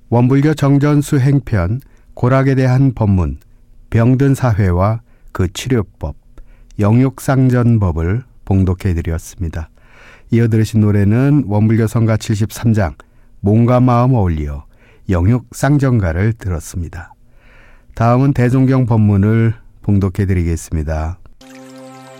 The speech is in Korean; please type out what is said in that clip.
원불교 정전수 행편, 고락에 대한 법문, 병든 사회와 그 치료법, 영육상전법을 봉독해드렸습니다. 이어 들으신 노래는 원불교 성가 73장 몸과 마음 어울려 영육상전가를 들었습니다. 다음은 대종경 법문을 봉독해드리겠습니다.